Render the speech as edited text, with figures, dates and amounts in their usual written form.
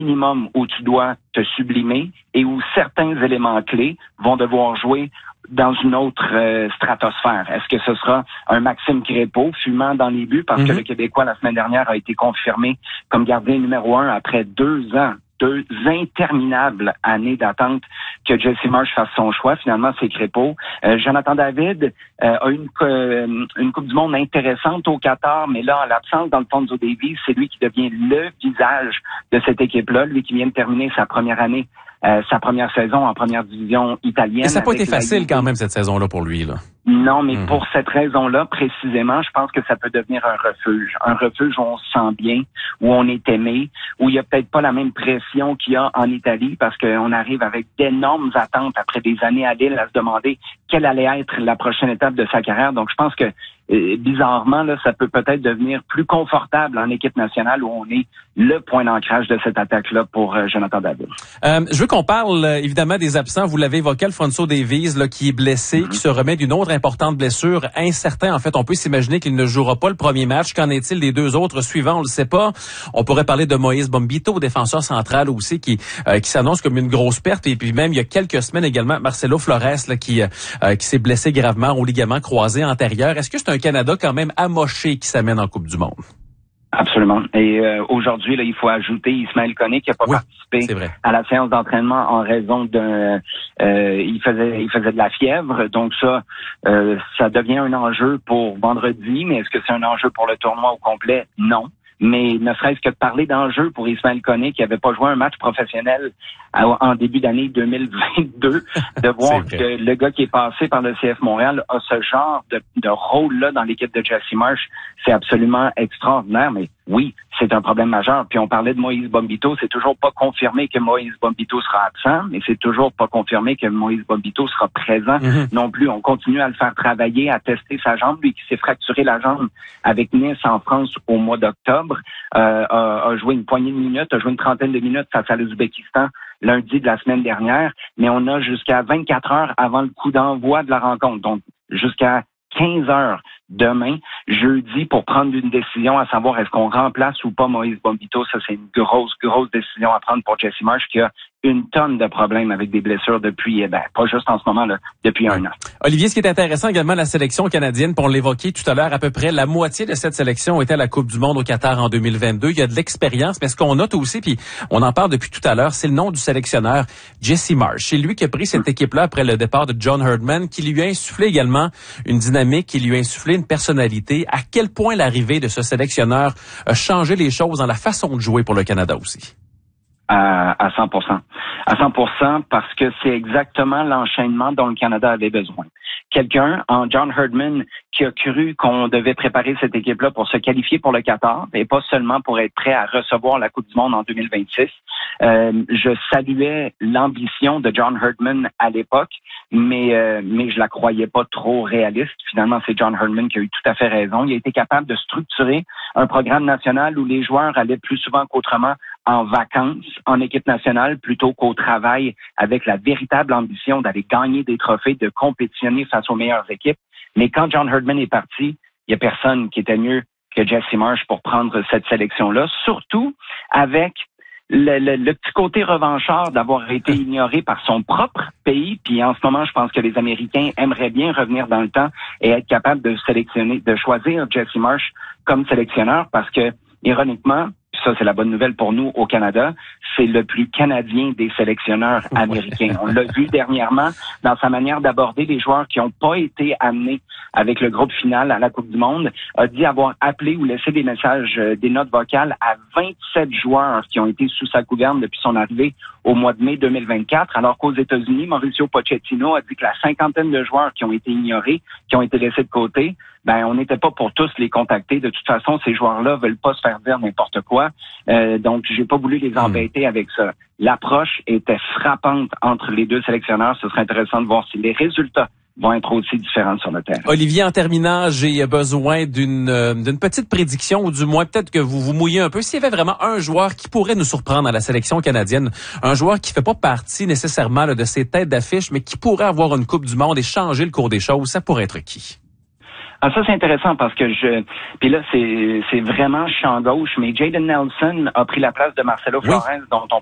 minimum où tu dois te sublimer et où certains éléments clés vont devoir jouer dans une autre stratosphère. Est-ce que ce sera un Maxime Crépeau fumant dans les buts parce que le Québécois la semaine dernière a été confirmé comme gardien numéro 1 après 2 ans, 2 interminables années d'attente que Jesse Marsh fasse son choix. Finalement, c'est Crépeau. Jonathan David a eu une Coupe du Monde intéressante au Qatar, mais là, en l'absence d'Alphonso Davies, c'est lui qui devient le visage de cette équipe-là, lui qui vient de terminer sa première année, sa première saison en première division italienne. Et ça n'a pas été facile quand même cette saison-là pour lui, là. Non, mais pour cette raison-là, précisément, je pense que ça peut devenir un refuge. Un refuge où on se sent bien, où on est aimé, où il n'y a peut-être pas la même pression qu'il y a en Italie, parce qu'on arrive avec d'énormes attentes après des années à Lille à se demander quelle allait être la prochaine étape de sa carrière. Donc, je pense que bizarrement, là, ça peut peut-être devenir plus confortable en équipe nationale où on est le point d'ancrage de cette attaque-là pour Jonathan David. Je veux qu'on parle évidemment des absents. Vous l'avez évoqué, Alphonso Davies, là, qui est blessé, qui se remet d'une autre importante blessure. Incertain, en fait, on peut s'imaginer qu'il ne jouera pas le premier match. Qu'en est-il des 2 autres suivants? On le sait pas. On pourrait parler de Moïse Bombito, défenseur central aussi, qui s'annonce comme une grosse perte. Et puis même, il y a quelques semaines également, Marcelo Flores, là, qui s'est blessé gravement au ligament croisé antérieur. Est-ce que c'est un Canada quand même amoché qui s'amène en Coupe du Monde? Absolument. Et aujourd'hui, là, il faut ajouter Ismaël Koné qui n'a pas participé à la séance d'entraînement en raison il faisait de la fièvre. Donc ça devient un enjeu pour vendredi. Mais est-ce que c'est un enjeu pour le tournoi au complet? Non. Mais ne serait-ce que de parler d'enjeu pour Ismaël Koné qui n'avait pas joué un match professionnel en début d'année 2022, de voir que le gars qui est passé par le CF Montréal a ce genre de rôle-là dans l'équipe de Jesse Marsh, c'est absolument extraordinaire. Mais oui, c'est un problème majeur. Puis on parlait de Moïse Bombito, c'est toujours pas confirmé que Moïse Bombito sera absent, mais c'est toujours pas confirmé que Moïse Bombito sera présent non plus. On continue à le faire travailler, à tester sa jambe. Lui qui s'est fracturé la jambe avec Nice en France au mois d'octobre, a joué une poignée de minutes, a joué une trentaine de minutes face à l'Ouzbékistan lundi de la semaine dernière, mais on a jusqu'à 24 heures avant le coup d'envoi de la rencontre, donc jusqu'à 15 heures demain, jeudi, pour prendre une décision à savoir est-ce qu'on remplace ou pas Moïse Bombito. Ça, c'est une grosse décision à prendre pour Jesse Marsh qui a une tonne de problèmes avec des blessures depuis, pas juste en ce moment, là, depuis 1 an. Olivier, ce qui est intéressant également, la sélection canadienne, pour l'évoquer tout à l'heure, à peu près la moitié de cette sélection était à la Coupe du Monde au Qatar en 2022. Il y a de l'expérience, mais ce qu'on note aussi, puis on en parle depuis tout à l'heure, c'est le nom du sélectionneur, Jesse Marsh. C'est lui qui a pris cette équipe-là après le départ de John Herdman, qui lui a insufflé également une dynamique, qui lui a insufflé une personnalité. À quel point l'arrivée de ce sélectionneur a changé les choses dans la façon de jouer pour le Canada aussi? À 100%. À 100% parce que c'est exactement l'enchaînement dont le Canada avait besoin. Quelqu'un, en John Herdman, qui a cru qu'on devait préparer cette équipe-là pour se qualifier pour le Qatar et pas seulement pour être prêt à recevoir la Coupe du Monde en 2026. Je saluais l'ambition de John Herdman à l'époque, mais je la croyais pas trop réaliste. Finalement, c'est John Herdman qui a eu tout à fait raison. Il a été capable de structurer un programme national où les joueurs allaient plus souvent qu'autrement en vacances, en équipe nationale, plutôt qu'au travail, avec la véritable ambition d'aller gagner des trophées, de compétitionner face aux meilleures équipes. Mais quand John Herdman est parti, il y a personne qui était mieux que Jesse Marsh pour prendre cette sélection-là, surtout avec le petit côté revanchard d'avoir été ignoré par son propre pays. Puis en ce moment, je pense que les Américains aimeraient bien revenir dans le temps et être capables de sélectionner, de choisir Jesse Marsh comme sélectionneur parce que, ironiquement, ça, c'est la bonne nouvelle pour nous au Canada, c'est le plus canadien des sélectionneurs américains. On l'a vu dernièrement dans sa manière d'aborder les joueurs qui n'ont pas été amenés avec le groupe final à la Coupe du Monde, a dit avoir appelé ou laissé des messages, des notes vocales à 27 joueurs qui ont été sous sa gouverne depuis son arrivée au mois de mai 2024, alors qu'aux États-Unis, Mauricio Pochettino a dit que la 50aine de joueurs qui ont été ignorés, qui ont été laissés de côté, on n'était pas pour tous les contacter. De toute façon, ces joueurs-là veulent pas se faire dire n'importe quoi. Donc, j'ai pas voulu les embêter avec ça. L'approche était frappante entre les deux sélectionneurs. Ce serait intéressant de voir si les résultats vont être aussi différents sur le terrain. Olivier, en terminant, j'ai besoin d'une petite prédiction, ou du moins peut-être que vous vous mouillez un peu. S'il y avait vraiment un joueur qui pourrait nous surprendre à la sélection canadienne, un joueur qui fait pas partie nécessairement de ces têtes d'affiche, mais qui pourrait avoir une Coupe du Monde et changer le cours des choses, ça pourrait être qui? Ah, ça, c'est intéressant parce que puis là, c'est vraiment champ gauche, mais Jaden Nelson a pris la place de Marcelo Flores, dont on